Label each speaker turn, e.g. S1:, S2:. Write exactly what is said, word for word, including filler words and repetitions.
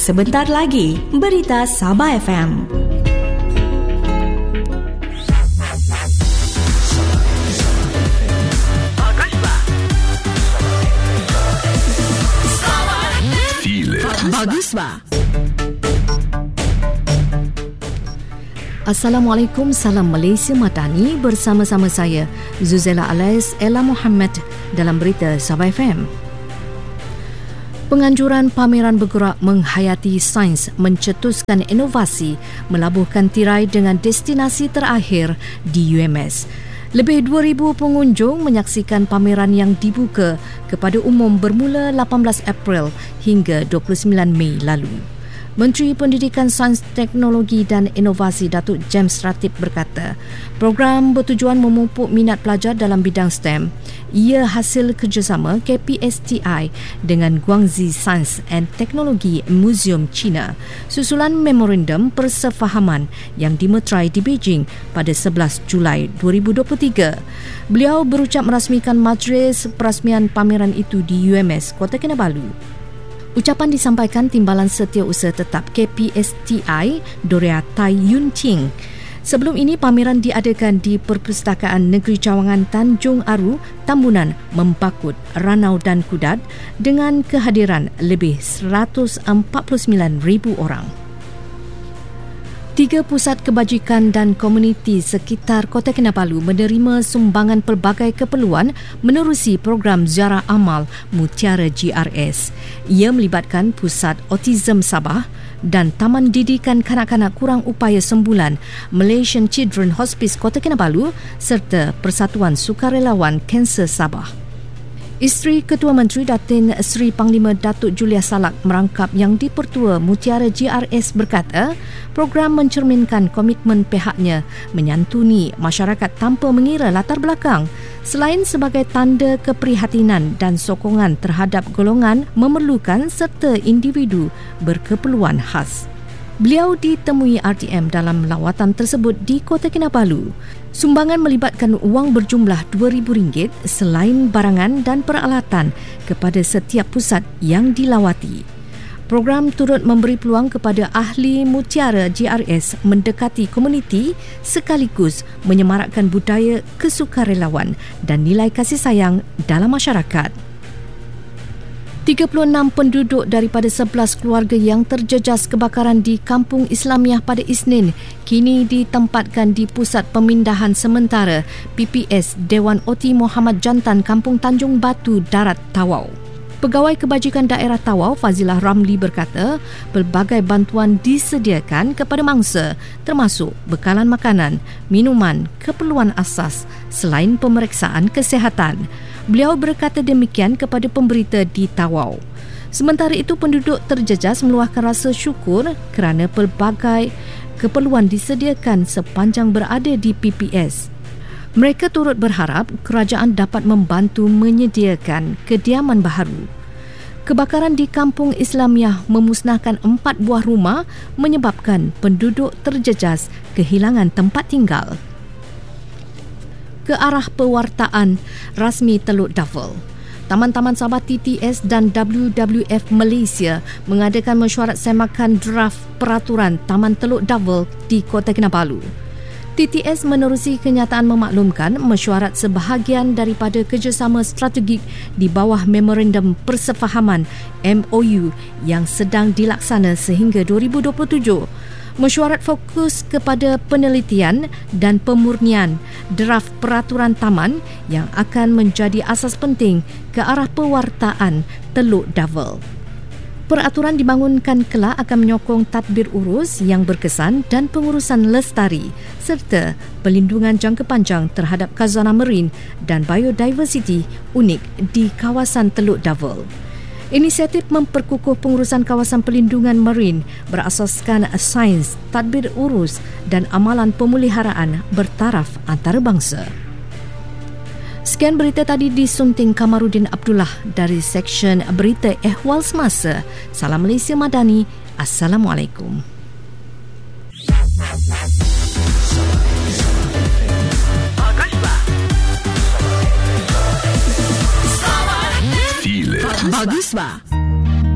S1: Sebentar lagi, Berita Sabah F M.
S2: Bagus ba? Assalamualaikum, salam Malaysia Madani, bersama-sama saya Zuzela Alais Ella Muhammad dalam Berita Sabah F M. Penganjuran pameran bergerak menghayati sains mencetuskan inovasi melabuhkan tirai dengan destinasi terakhir di U M S. Lebih dua ribu pengunjung menyaksikan pameran yang dibuka kepada umum bermula lapan belas April hingga dua puluh sembilan Mei lalu. Menteri Pendidikan Sains Teknologi dan Inovasi Datuk James Ratib berkata, program bertujuan memupuk minat pelajar dalam bidang STEM. Ia hasil kerjasama K P S T I dengan Guangxi Science and Technology Museum China, susulan memorandum persefahaman yang dimeterai di Beijing pada sebelas Julai dua ribu dua puluh tiga. Beliau berucap merasmikan majlis perasmian pameran itu di U M S Kota Kinabalu. Ucapan disampaikan Timbalan Setiausaha Tetap K P S T I, Doria Tai Yun Ching. Sebelum ini, pameran diadakan di Perpustakaan Negeri Cawangan Tanjung Aru, Tambunan, Mempakut, Ranau dan Kudat dengan kehadiran lebih seratus empat puluh sembilan ribu orang. Tiga pusat kebajikan dan komuniti sekitar Kota Kinabalu menerima sumbangan pelbagai keperluan menerusi program Ziarah Amal Mutiara G R S. Ia melibatkan Pusat Autism Sabah dan Taman Didikan Kanak-kanak Kurang Upaya Sembulan Malaysian Children Hospice Kota Kinabalu serta Persatuan Sukarelawan Kanser Sabah. Isteri Ketua Menteri Datin Seri Panglima Datuk Julia Salak merangkap Yang di-Pertua Mutiara G R S berkata, program mencerminkan komitmen pihaknya menyantuni masyarakat tanpa mengira latar belakang, selain sebagai tanda keprihatinan dan sokongan terhadap golongan memerlukan serta individu berkeperluan khas. Beliau ditemui R T M dalam lawatan tersebut di Kota Kinabalu. Sumbangan melibatkan wang berjumlah dua ribu ringgit selain barangan dan peralatan kepada setiap pusat yang dilawati. Program turut memberi peluang kepada ahli Mutiara G R S mendekati komuniti sekaligus menyemarakkan budaya kesukarelawan dan nilai kasih sayang dalam masyarakat. tiga puluh enam penduduk daripada sebelas keluarga yang terjejas kebakaran di Kampung Islamiah pada Isnin kini ditempatkan di Pusat Pemindahan Sementara P P S Dewan Oti Muhammad Jantan Kampung Tanjung Batu Darat Tawau. Pegawai Kebajikan Daerah Tawau Fazilah Ramli berkata, pelbagai bantuan disediakan kepada mangsa termasuk bekalan makanan, minuman, keperluan asas selain pemeriksaan kesihatan. Beliau berkata demikian kepada pemberita di Tawau. Sementara itu, penduduk terjejas meluahkan rasa syukur kerana pelbagai keperluan disediakan sepanjang berada di P P S. Mereka turut berharap kerajaan dapat membantu menyediakan kediaman baharu. Kebakaran di Kampung Islamiah memusnahkan empat buah rumah menyebabkan penduduk terjejas kehilangan tempat tinggal. Ke arah pewartaan rasmi Teluk Davul. Taman-Taman Sabah T T S dan W W F Malaysia mengadakan mesyuarat semakan draft peraturan Taman Teluk Davul di Kota Kinabalu. T T S menerusi kenyataan memaklumkan mesyuarat sebahagian daripada kerjasama strategik di bawah Memorandum Persefahaman M O U yang sedang dilaksana sehingga dua ribu dua puluh tujuh. Mesyuarat fokus kepada penelitian dan pemurnian draft peraturan taman yang akan menjadi asas penting ke arah pewartaan Teluk Davul. Peraturan dibangunkan kelak akan menyokong tadbir urus yang berkesan dan pengurusan lestari serta pelindungan jangka panjang terhadap khazanah marin dan biodiversiti unik di kawasan Teluk Davul. Inisiatif memperkukuh pengurusan kawasan pelindungan marin berasaskan sains, tadbir urus dan amalan pemeliharaan bertaraf antarabangsa. Sekian berita tadi disunting Kamarudin Abdullah dari Seksyen Berita Ehwal Semasa. Salam Malaysia Madani. Assalamualaikum. Bagus ba?